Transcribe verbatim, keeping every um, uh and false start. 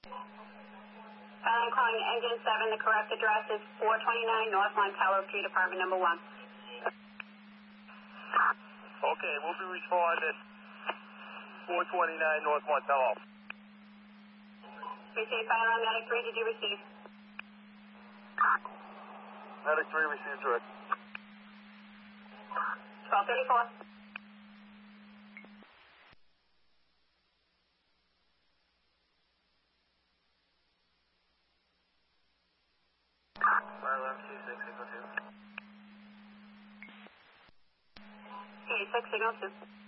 I'm calling Engine seven. The correct address is four twenty-nine North Lawn Tower, P, Department number one. Okay, we'll be responding four twenty-nine North Lawn Tower. Received fire on Medic three. Did you receive? Medic three received, direct. twelve thirty-four. Fire alarm T six, signal two. T six, signal two.